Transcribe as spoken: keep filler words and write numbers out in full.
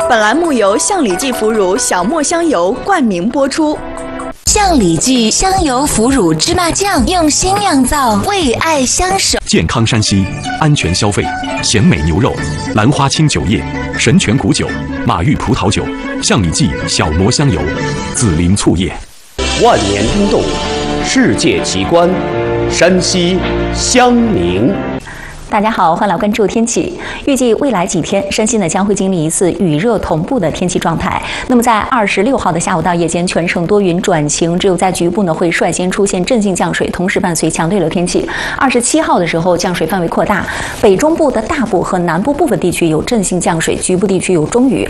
本栏目由象里记腐乳小磨香油冠名播出。 象里记香油腐乳芝麻酱用心酿造，为爱相守。 健康山西，安全消费。咸美牛肉、兰花清酒业、神泉古酒、马玉葡萄酒、象里记小磨香油、紫菱醋业。 万年冰冻，世界奇观，山西襄宁。 大家好，欢迎来关注天气。预计未来几天，山西呢将会经历一次雨热同步的天气状态。那么在二十六号的下午到夜间，全省多云转晴，只有在局部呢会率先出现阵性降水，同时伴随强对流天气。二十七号的时候，降水范围扩大，北中部的大部和南部部分地区有阵性降水，局部地区有中雨。